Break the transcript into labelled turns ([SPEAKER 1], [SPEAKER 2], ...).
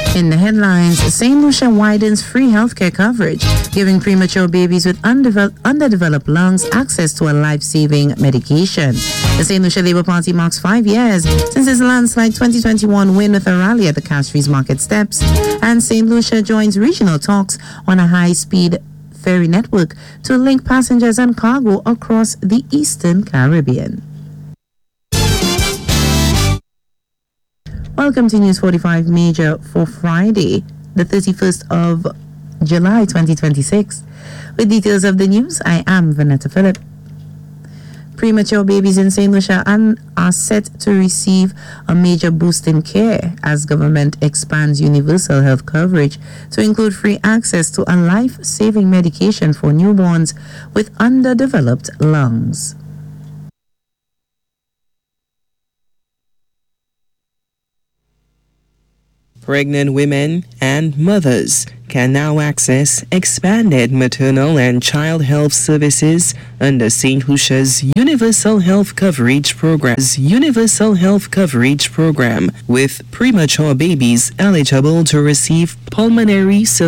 [SPEAKER 1] In the headlines, St. Lucia widens free healthcare coverage, giving premature babies with underdeveloped lungs access to a life-saving medication. The St. Lucia Labour Party marks 5 years since its landslide 2021 win with a rally at the Castries Market Steps, and St. Lucia joins regional talks on a high-speed ferry network to link passengers and cargo across the Eastern Caribbean. Welcome to News 45 Major for Friday, the 31st of July 2026. With details of the news, I am Vanetta Phillip. Premature babies in St. Lucia are set to receive a major boost in care as government expands universal health coverage to include free access to a life-saving medication for newborns with underdeveloped lungs.
[SPEAKER 2] Pregnant women and mothers can now access expanded maternal and child health services under St. Lucia's Universal Health Coverage Program, with premature babies eligible to receive pulmonary